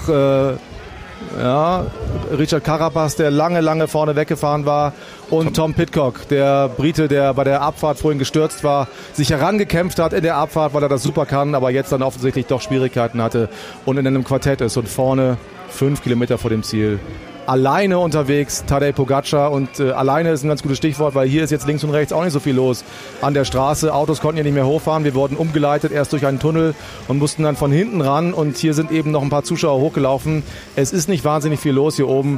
Richard Carapaz, der lange vorne weggefahren war, und Tom Pidcock, der Brite, der bei der Abfahrt vorhin gestürzt war, sich herangekämpft hat in der Abfahrt, weil er das super kann, aber jetzt dann offensichtlich doch Schwierigkeiten hatte und in einem Quartett ist und vorne 5 Kilometer vor dem Ziel alleine unterwegs, Tadej Pogačar, und alleine ist ein ganz gutes Stichwort, weil hier ist jetzt links und rechts auch nicht so viel los an der Straße. Autos konnten hier nicht mehr hochfahren, wir wurden umgeleitet erst durch einen Tunnel und mussten dann von hinten ran, und hier sind eben noch ein paar Zuschauer hochgelaufen. Es ist nicht wahnsinnig viel los hier oben,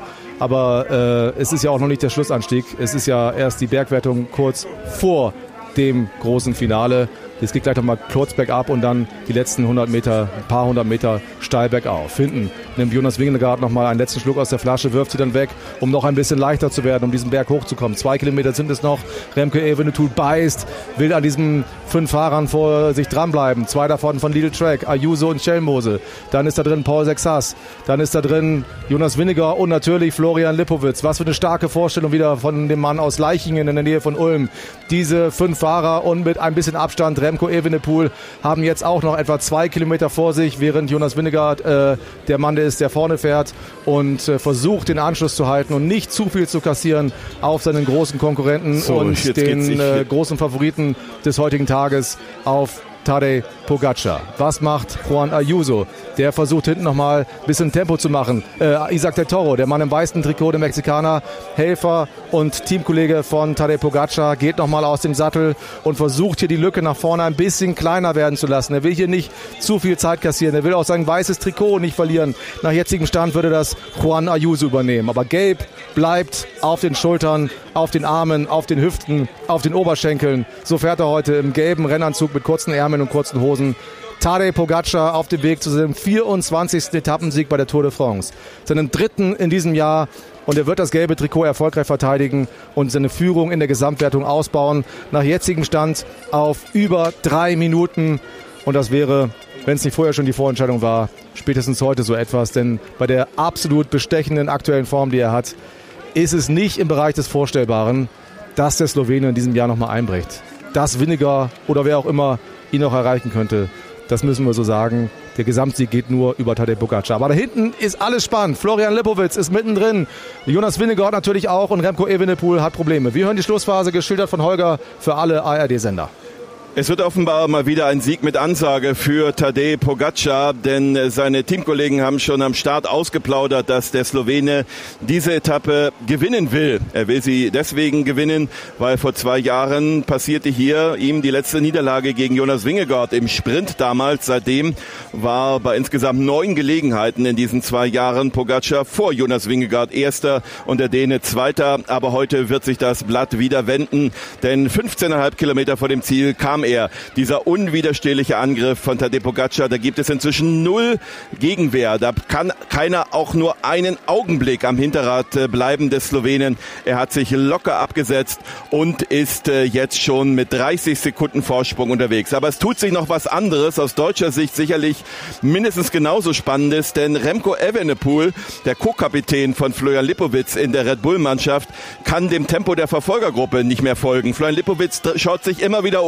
aber es ist ja auch noch nicht der Schlussanstieg. Es ist ja erst die Bergwertung kurz vor dem großen Finale. Es geht gleich nochmal kurz bergab und dann die letzten ein paar hundert Meter steil bergauf. Hinten nimmt Jonas Vingegaard nochmal einen letzten Schluck aus der Flasche, wirft sie dann weg, um noch ein bisschen leichter zu werden, um diesen Berg hochzukommen. 2 Kilometer sind es noch. Remco Evenepoel beißt, will an diesen 5 Fahrern vor sich dranbleiben. 2 davon von Lidl Trek, Ayuso und Schelmose. Dann ist da drin Paul Sexas. Dann ist da drin Jonas Vingegaard und natürlich Florian Lipowitz. Was für eine starke Vorstellung wieder von dem Mann aus Leichingen in der Nähe von Ulm. Diese 5 Fahrer und mit ein bisschen Abstand Remco Evenepoel haben jetzt auch noch etwa 2 Kilometer vor sich, während Jonas Vingegaard der Mann ist, der vorne fährt und versucht, den Anschluss zu halten und nicht zu viel zu kassieren auf seinen großen Konkurrenten und den großen Favoriten des heutigen Tages, auf Tadej Pogačar. Was macht Juan Ayuso? Der versucht hinten nochmal ein bisschen Tempo zu machen. Isaac Del Toro, der Mann im weißen Trikot, der Mexikaner, Helfer und Teamkollege von Tadej Pogačar, geht nochmal aus dem Sattel und versucht hier die Lücke nach vorne ein bisschen kleiner werden zu lassen. Er will hier nicht zu viel Zeit kassieren. Er will auch sein weißes Trikot nicht verlieren. Nach jetzigem Stand würde das Juan Ayuso übernehmen. Aber gelb bleibt auf den Schultern, auf den Armen, auf den Hüften, auf den Oberschenkeln. So fährt er heute im gelben Rennanzug mit kurzen Ärmeln und kurzen Hosen. Tadej Pogačar auf dem Weg zu seinem 24. Etappensieg bei der Tour de France. Seinen 3. in diesem Jahr. Und er wird das gelbe Trikot erfolgreich verteidigen und seine Führung in der Gesamtwertung ausbauen. Nach jetzigem Stand auf über 3 Minuten. Und das wäre, wenn es nicht vorher schon die Vorentscheidung war, spätestens heute so etwas. Denn bei der absolut bestechenden aktuellen Form, die er hat, ist es nicht im Bereich des Vorstellbaren, dass der Slowene in diesem Jahr nochmal einbricht. Dass Vingegaard oder wer auch immer ihn noch erreichen könnte, das müssen wir so sagen. Der Gesamtsieg geht nur über Tadej Pogačar. Aber da hinten ist alles spannend. Florian Lipowitz ist mittendrin. Jonas Vingegaard natürlich auch. Und Remco Evenepoel hat Probleme. Wir hören die Schlussphase, geschildert von Holger für alle ARD-Sender. Es wird offenbar mal wieder ein Sieg mit Ansage für Tadej Pogačar, denn seine Teamkollegen haben schon am Start ausgeplaudert, dass der Slowene diese Etappe gewinnen will. Er will sie deswegen gewinnen, weil vor 2 Jahren passierte hier ihm die letzte Niederlage gegen Jonas Vingegaard im Sprint damals. Seitdem war bei insgesamt 9 Gelegenheiten in diesen 2 Jahren Pogačar vor Jonas Vingegaard Erster und der Däne Zweiter. Aber heute wird sich das Blatt wieder wenden, denn 15,5 Kilometer vor dem Ziel kam dieser unwiderstehliche Angriff von Tadej Pogačar. Da gibt es inzwischen 0 Gegenwehr. Da kann keiner auch nur einen Augenblick am Hinterrad bleiben des Slowenen. Er hat sich locker abgesetzt und ist jetzt schon mit 30 Sekunden Vorsprung unterwegs. Aber es tut sich noch was anderes, aus deutscher Sicht sicherlich mindestens genauso Spannendes, denn Remco Evenepoel, der Co-Kapitän von Florian Lipowitz in der Red Bull-Mannschaft, kann dem Tempo der Verfolgergruppe nicht mehr folgen. Florian Lipowitz schaut sich immer wieder um,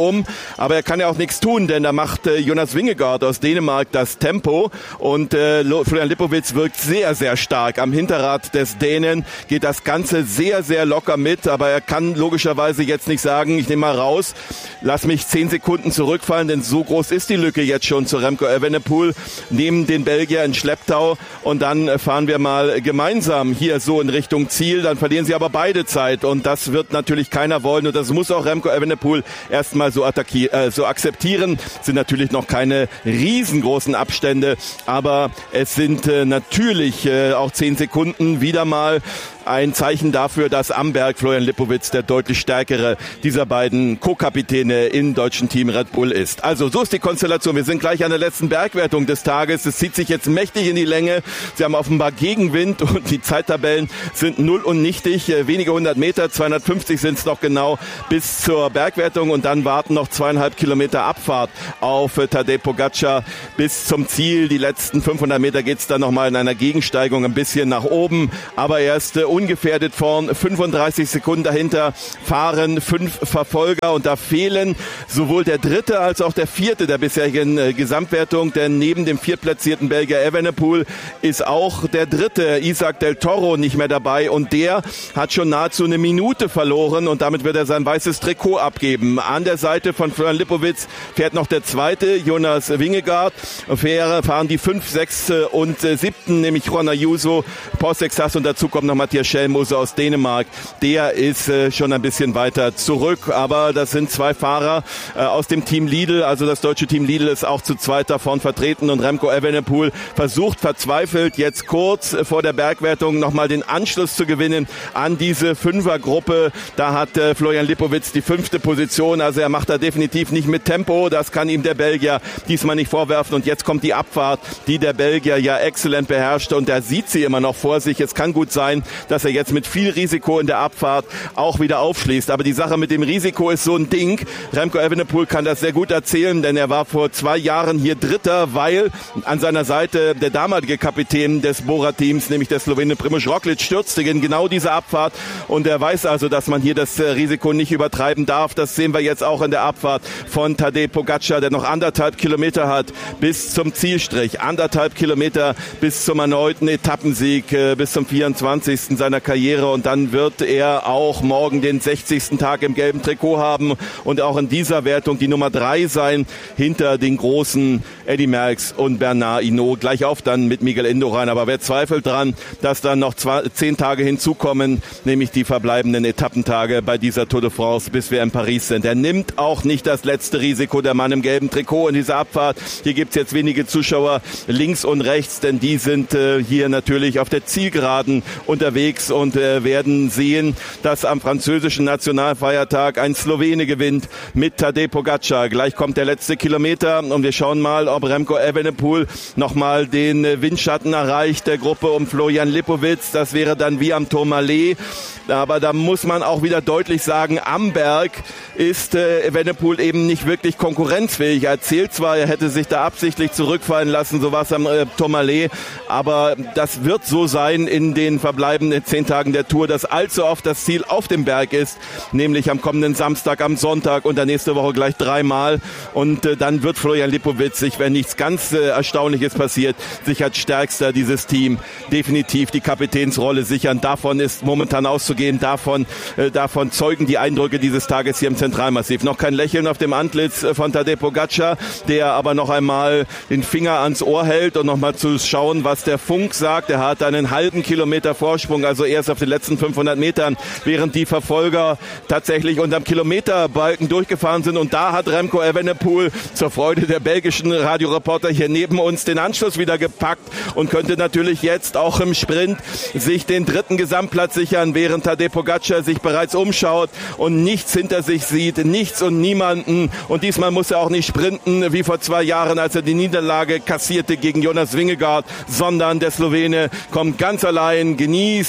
aber er kann ja auch nichts tun, denn da macht Jonas Vingegaard aus Dänemark das Tempo und Florian Lipowitz wirkt sehr, sehr stark. Am Hinterrad des Dänen geht das Ganze sehr, sehr locker mit, aber er kann logischerweise jetzt nicht sagen, ich nehme mal raus, lass mich 10 Sekunden zurückfallen, denn so groß ist die Lücke jetzt schon zu Remco Evenepoel, nehmen den Belgier in Schlepptau und dann fahren wir mal gemeinsam hier so in Richtung Ziel, dann verlieren sie aber beide Zeit und das wird natürlich keiner wollen und das muss auch Remco Evenepoel erstmal so akzeptieren. Es sind natürlich noch keine riesengroßen Abstände, aber es sind natürlich auch 10 Sekunden wieder mal ein Zeichen dafür, dass am Berg Florian Lipowitz der deutlich stärkere dieser beiden Co-Kapitäne im deutschen Team Red Bull ist. Also so ist die Konstellation. Wir sind gleich an der letzten Bergwertung des Tages. Es zieht sich jetzt mächtig in die Länge. Sie haben offenbar Gegenwind und die Zeittabellen sind null und nichtig. Wenige 100 Meter, 250 sind es noch genau bis zur Bergwertung und dann warten noch 2,5 Kilometer Abfahrt auf Tadej Pogačar bis zum Ziel. Die letzten 500 Meter geht es dann nochmal in einer Gegensteigung ein bisschen nach oben, aber er ist ungefährdet vorn, 35 Sekunden dahinter fahren 5 Verfolger und da fehlen sowohl der dritte als auch der vierte der bisherigen Gesamtwertung, denn neben dem viertplatzierten Belgier Evenepoel ist auch der dritte Isaac del Toro nicht mehr dabei und der hat schon nahezu eine Minute verloren und damit wird er sein weißes Trikot abgeben. An der Seite von Florian Lipowitz fährt noch der zweite, Jonas Vingegaard, fahren die 5, 6 und 7, nämlich Juan Ayuso, Paul Sexas und dazu kommt noch Matthias Schellmose aus Dänemark. Der ist schon ein bisschen weiter zurück, aber das sind 2 Fahrer aus dem Team Lidl, also das deutsche Team Lidl ist auch zu zweit davon vertreten und Remco Evenepoel versucht verzweifelt jetzt kurz vor der Bergwertung nochmal den Anschluss zu gewinnen an diese Fünfergruppe. Da hat Florian Lipowitz die 5. Position, also er macht da definitiv nicht mit Tempo, das kann ihm der Belgier diesmal nicht vorwerfen und jetzt kommt die Abfahrt, die der Belgier ja exzellent beherrscht und er sieht sie immer noch vor sich. Es kann gut sein, dass er jetzt mit viel Risiko in der Abfahrt auch wieder aufschließt. Aber die Sache mit dem Risiko ist so ein Ding. Remco Evenepoel kann das sehr gut erzählen, denn er war vor 2 Jahren hier Dritter, weil an seiner Seite der damalige Kapitän des Bora-Teams, nämlich der Slowene Primož Roglič, stürzte in genau diese Abfahrt und er weiß also, dass man hier das Risiko nicht übertreiben darf. Das sehen wir jetzt auch in der Abfahrt von Tadej Pogačar, der noch 1,5 Kilometer hat bis zum Zielstrich. 1,5 Kilometer bis zum erneuten Etappensieg, bis zum 24. seiner Karriere und dann wird er auch morgen den 60. Tag im gelben Trikot haben und auch in dieser Wertung die Nummer 3 sein, hinter den großen Eddy Merckx und Bernard Hinault. Gleich auf dann mit Miguel Indurain, aber wer zweifelt dran, dass dann noch 10 Tage hinzukommen, nämlich die verbleibenden Etappentage bei dieser Tour de France, bis wir in Paris sind. Er nimmt auch nicht das letzte Risiko, der Mann im gelben Trikot in dieser Abfahrt. Hier gibt es jetzt wenige Zuschauer links und rechts, denn die sind hier natürlich auf der Zielgeraden unterwegs und werden sehen, dass am französischen Nationalfeiertag ein Slowene gewinnt mit Tadej Pogačar. Gleich kommt der letzte Kilometer und wir schauen mal, ob Remco Evenepoel nochmal den Windschatten erreicht der Gruppe um Florian Lipowitz. Das wäre dann wie am Tourmalet. Aber da muss man auch wieder deutlich sagen, am Berg ist Evenepoel eben nicht wirklich konkurrenzfähig. Er erzählt zwar, er hätte sich da absichtlich zurückfallen lassen, so war es am Tourmalet, aber das wird so sein in den verbleibenden 10 Tagen der Tour, dass allzu oft das Ziel auf dem Berg ist, nämlich am kommenden Samstag, am Sonntag und dann nächste Woche gleich 3-mal. Und dann wird Florian Lipowitz sich, wenn nichts ganz Erstaunliches passiert, sich als stärkster dieses Team definitiv die Kapitänsrolle sichern. Davon ist momentan auszugehen. Davon zeugen die Eindrücke dieses Tages hier im Zentralmassiv. Noch kein Lächeln auf dem Antlitz von Tadej Pogačar, der aber noch einmal den Finger ans Ohr hält und noch mal zu schauen, was der Funk sagt. Er hat einen halben Kilometer Vorsprung, also erst auf den letzten 500 Metern, während die Verfolger tatsächlich unterm Kilometerbalken durchgefahren sind. Und da hat Remco Evenepoel zur Freude der belgischen Radioreporter hier neben uns den Anschluss wieder gepackt und könnte natürlich jetzt auch im Sprint sich den 3. Gesamtplatz sichern, während Tadej Pogačar sich bereits umschaut und nichts hinter sich sieht, nichts und niemanden. Und diesmal muss er auch nicht sprinten, wie vor 2 Jahren, als er die Niederlage kassierte gegen Jonas Vingegaard, sondern der Slowene kommt ganz allein, genießt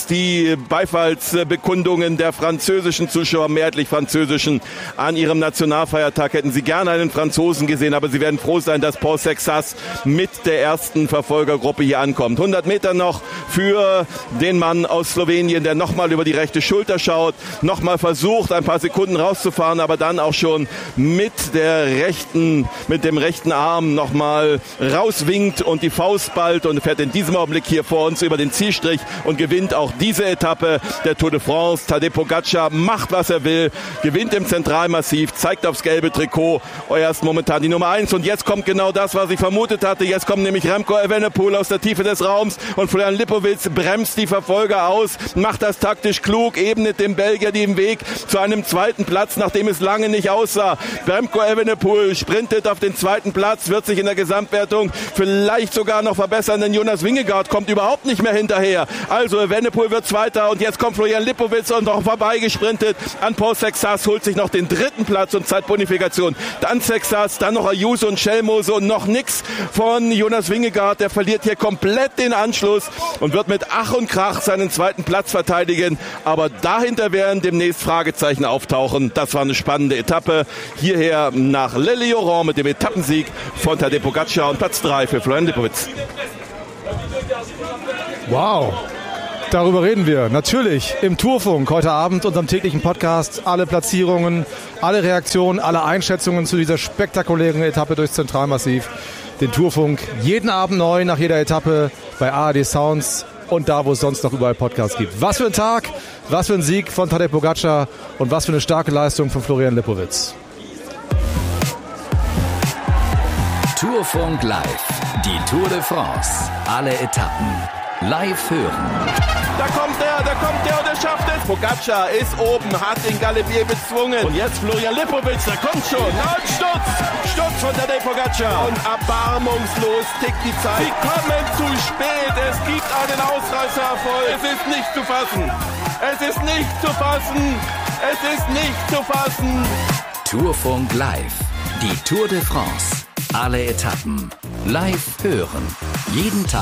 die Beifallsbekundungen der französischen Zuschauer, mehrheitlich französischen, an ihrem Nationalfeiertag. Hätten sie gerne einen Franzosen gesehen, aber sie werden froh sein, dass Paul Sexas mit der ersten Verfolgergruppe hier ankommt. 100 Meter noch für den Mann aus Slowenien, der nochmal über die rechte Schulter schaut, nochmal versucht, ein paar Sekunden rauszufahren, aber dann auch schon mit dem rechten Arm nochmal rauswinkt und die Faust ballt und fährt in diesem Augenblick hier vor uns über den Zielstrich und gewinnt auch diese Etappe der Tour de France. Tadej Pogačar macht, was er will, gewinnt im Zentralmassiv, zeigt aufs gelbe Trikot. Er ist momentan die Nummer 1 und jetzt kommt genau das, was ich vermutet hatte. Jetzt kommt nämlich Remco Evenepoel aus der Tiefe des Raums und Florian Lipowitz bremst die Verfolger aus, macht das taktisch klug, ebnet dem Belgier den Weg zu einem zweiten Platz, nachdem es lange nicht aussah. Remco Evenepoel sprintet auf den zweiten Platz, wird sich in der Gesamtwertung vielleicht sogar noch verbessern, denn Jonas Vingegaard kommt überhaupt nicht mehr hinterher. Also Evenepoel wird Zweiter und jetzt kommt Florian Lipowitz und noch vorbeigesprintet an Paul Sexas, holt sich noch den dritten Platz und Zeitbonifikation. Dann Sexas, dann noch Ayuso und Schelmose und noch nix von Jonas Vingegaard. Der verliert hier komplett den Anschluss und wird mit Ach und Krach seinen zweiten Platz verteidigen. Aber dahinter werden demnächst Fragezeichen auftauchen. Das war eine spannende Etappe. Hierher nach Le Lioran mit dem Etappensieg von Tadej Pogačar und Platz 3 für Florian Lipowitz. Wow. Darüber reden wir natürlich im Tourfunk heute Abend, unserem täglichen Podcast. Alle Platzierungen, alle Reaktionen, alle Einschätzungen zu dieser spektakulären Etappe durchs Zentralmassiv. Den Tourfunk jeden Abend neu nach jeder Etappe bei ARD Sounds und da, wo es sonst noch überall Podcasts gibt. Was für ein Tag, was für ein Sieg von Tadej Pogačar und was für eine starke Leistung von Florian Lipowitz. Tourfunk live. Die Tour de France. Alle Etappen live hören. Da kommt er und er schafft es. Pogačar ist oben, hat den Galibier bezwungen. Und jetzt Florian Lipowitz, der kommt schon. Und Sturz von Tadej Pogačar. Und erbarmungslos tickt die Zeit. Sie kommen zu spät. Es gibt einen Ausreißererfolg. Es ist nicht zu fassen. Es ist nicht zu fassen. Es ist nicht zu fassen. Tourfunk live. Die Tour de France. Alle Etappen live hören. Jeden Tag